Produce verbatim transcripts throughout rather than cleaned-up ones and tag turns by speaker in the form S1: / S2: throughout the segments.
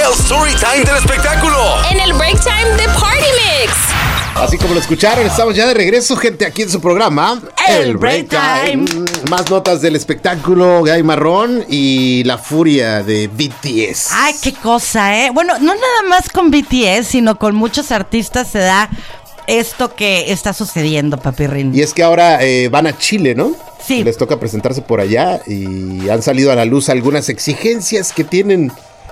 S1: el story time del espectáculo.
S2: En el break time de Party Mix.
S3: Así como lo escucharon, estamos ya de regreso, gente, aquí en su programa
S2: El Break Time.
S3: Más notas del espectáculo, Gay Marrón y la furia de B T S.
S4: Ay, qué cosa, ¿eh? Bueno, no nada más con B T S, sino con muchos artistas se da esto que está sucediendo, Papirrín.
S3: Y es que ahora eh, van a Chile, ¿no?
S4: Sí.
S3: Les toca presentarse por allá y han salido a la luz algunas exigencias que tienen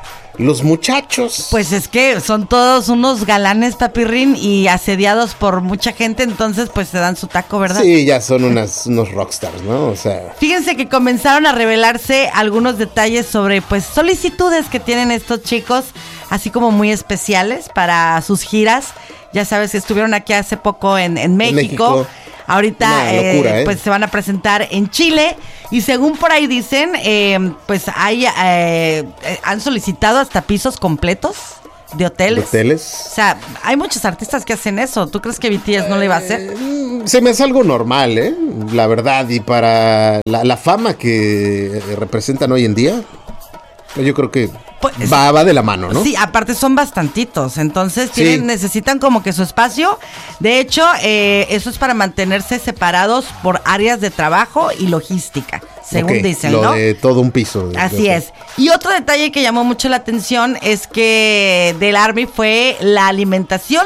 S3: los muchachos.
S4: Pues es que son todos unos galanes, Papirrín, y asediados por mucha gente, entonces pues se dan su taco, ¿verdad?
S3: Sí, ya son unas, unos rockstars, ¿no? O sea...
S4: Fíjense que comenzaron a revelarse algunos detalles sobre pues solicitudes que tienen estos chicos, así como muy especiales para sus giras. Ya sabes que estuvieron aquí hace poco en, en México. En México. Ahorita
S3: Una locura,
S4: eh,
S3: ¿eh?
S4: pues se van a presentar en Chile y según por ahí dicen, eh, pues hay eh, eh, han solicitado hasta pisos completos de hoteles.
S3: ¿De hoteles?
S4: O sea, hay muchos artistas que hacen eso. ¿Tú crees que B T S no lo iba a hacer?
S3: Eh, se me hace algo normal, ¿eh? La verdad, y para la, la fama que representan hoy en día, yo creo que pues, va, va de la mano, ¿no?
S4: Sí, aparte son bastantitos, entonces tienen, sí. necesitan como que su espacio. De hecho, eh, eso es para mantenerse separados por áreas de trabajo y logística, según
S3: okay,
S4: dicen,
S3: lo
S4: ¿no?
S3: de todo un piso. De,
S4: Así
S3: de
S4: es. Y otro detalle que llamó mucho la atención es que del ARMY fue la alimentación.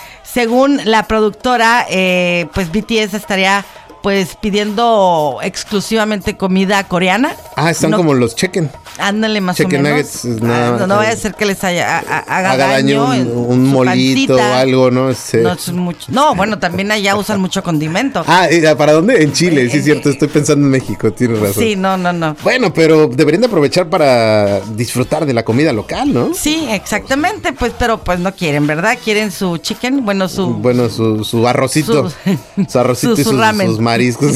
S4: Según la productora, eh, pues B T S estaría pues pidiendo exclusivamente comida coreana.
S3: Ah, están no, como los chicken.
S4: Ándale, más
S3: chicken
S4: o menos.
S3: Nuggets, nada,
S4: no, no vaya a ser que les haya, a, a, haga,
S3: haga daño, daño un, un molito o algo, ¿no? Este...
S4: No, es mucho, no, bueno, también allá usan mucho condimento.
S3: Ah, ¿para dónde? En Chile, sí es cierto, estoy pensando en México, tienes razón.
S4: Sí, no, no, no.
S3: Bueno, pero deberían de aprovechar para disfrutar de la comida local, ¿no?
S4: Sí, exactamente, pues, pero pues no quieren, ¿verdad? Quieren su chicken, bueno, su...
S3: Bueno, su, su arrocito, su, su arrocito su, y sus, sus mariscos.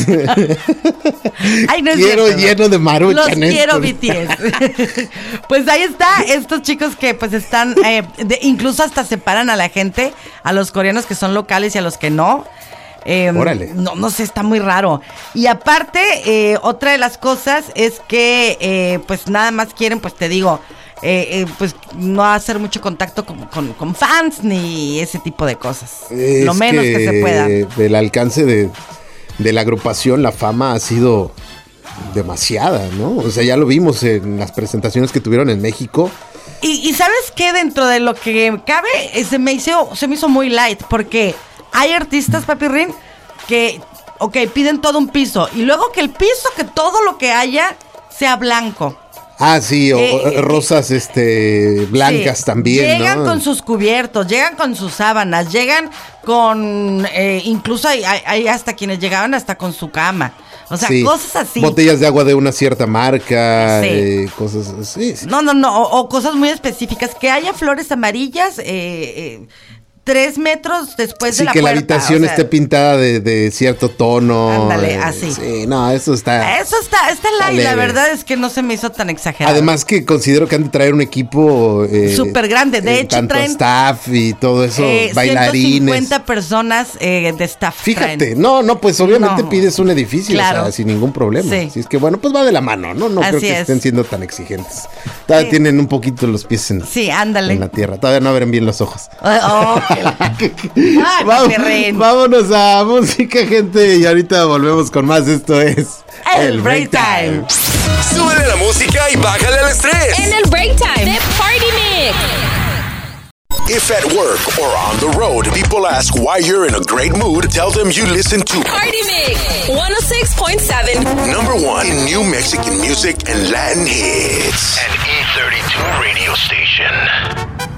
S4: Ay, no es
S3: quiero
S4: cierto,
S3: lleno de maruchan.
S4: Los quiero B T S. Pues ahí está, estos chicos que pues están, eh, de, incluso hasta separan a la gente, a los coreanos que son locales y a los que no. Eh,
S3: Órale.
S4: No, no sé, está muy raro. Y aparte, eh, otra de las cosas es que eh, pues nada más quieren, pues te digo, eh, eh, pues no hacer mucho contacto con, con, con fans ni ese tipo de cosas.
S3: Es
S4: Lo menos que, que se pueda.
S3: Del alcance de, de la agrupación, la fama ha sido demasiada, ¿no? O sea, ya lo vimos en las presentaciones que tuvieron en México.
S4: Y, y ¿sabes qué? Dentro de lo que cabe, se me hizo, se me hizo muy light, porque hay artistas, Papirrín, que, ok, piden todo un piso, y luego que el piso, que todo lo que haya, sea blanco.
S3: Ah, sí, o
S4: eh,
S3: rosas este blancas sí, también,
S4: llegan
S3: ¿no?
S4: con sus cubiertos, llegan con sus sábanas, llegan con, eh, incluso hay, hay hasta quienes llegaban hasta con su cama. O sea, sí, cosas así.
S3: Botellas de agua de una cierta marca, sí. eh, cosas así. Sí.
S4: No, no, no, o, o cosas muy específicas. Que haya flores amarillas, eh, eh, tres metros después
S3: sí,
S4: de la
S3: que
S4: puerta.
S3: La habitación o sea, esté pintada de, de cierto tono.
S4: Ándale,
S3: eh,
S4: así.
S3: Sí, no, eso está...
S4: Eso está, está light, la verdad es que no se me hizo tan exagerado.
S3: Además que considero que han de traer un equipo... Eh,
S4: súper grande, de
S3: eh,
S4: hecho
S3: tanto
S4: traen...
S3: staff y todo eso,
S4: eh,
S3: bailarines.
S4: ciento cincuenta personas eh, de staff.
S3: Fíjate,
S4: traen.
S3: no, no, pues obviamente no. pides un edificio,
S4: claro.
S3: o sea, sin ningún problema.
S4: Sí.
S3: Así es que bueno, pues va de la mano, ¿no? No
S4: Así
S3: creo que
S4: es.
S3: estén siendo tan exigentes. Todavía sí. tienen un poquito los pies en,
S4: sí, ándale.
S3: en la tierra. Todavía no abren bien los ojos.
S4: Oh, Ay,
S3: Vamos, vámonos a música, gente, y ahorita volvemos con más. Esto es
S4: El, el Break Time. time.
S1: Súbele la música y bájale el estrés.
S2: En el Break Time de Party Mix.
S1: If at work or on the road, people ask why you're in a great mood, tell them you listen to
S2: Party Mix one oh six point seven.
S1: Number one in new Mexican music and Latin hits.
S5: An E thirty-two radio station.